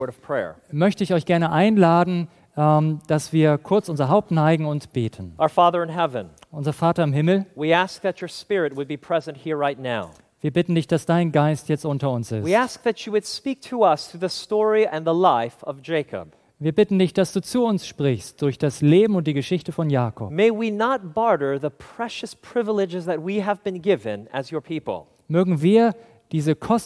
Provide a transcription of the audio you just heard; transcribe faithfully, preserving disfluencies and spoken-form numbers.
of prayer. möchte ich euch gerne einladen, ähm, dass wir kurz unser Haupt neigen und beten. Our Father in heaven, Unser Vater im Himmel, we ask that your Spirit would be present here right now. wir bitten dich, dass dein Geist jetzt unter uns ist. We ask that you would speak to us through the story and the life of Jacob. Wir bitten dich, dass du zu uns sprichst durch das Leben und die Geschichte von Jakob. May we not barter the precious privileges that we have been given as your people. Mögen wir diese kostbaren